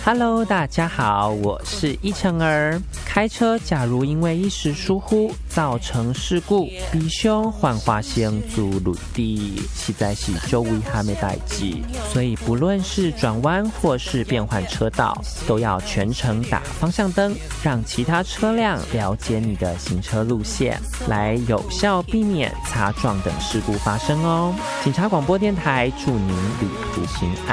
Hello， 大家好，我是依晨儿。开车假如因为一时疏忽造成事故，必须换花先做陆地，实在是就危害的代志。所以不论是转弯或是变换车道，都要全程打方向灯，让其他车辆了解你的行车路线，来有效避免擦撞等事故发生哦。警察广播电台祝您旅途平安。